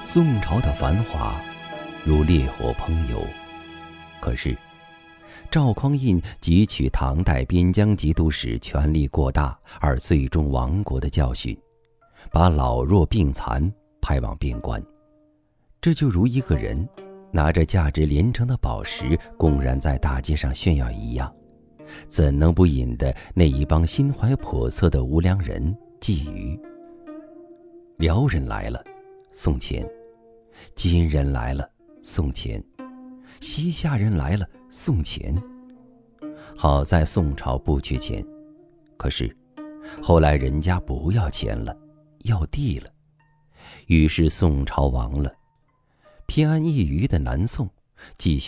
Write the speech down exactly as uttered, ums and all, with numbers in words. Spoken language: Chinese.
宋朝的繁华如烈火烹油，可是赵匡胤汲取唐代边疆节度使权力过大而最终亡国的教训，把老弱病残派往边关。这就如一个人拿着价值连城的宝石公然在大街上炫耀一样，怎能不引得那一帮心怀叵测的无良人觊觎？辽人来了，送钱；金人来了，送钱；西夏人来了，送钱。好在宋朝不缺钱，可是后来人家不要钱了，要地了，于是宋朝亡了。偏安一隅的南宋继续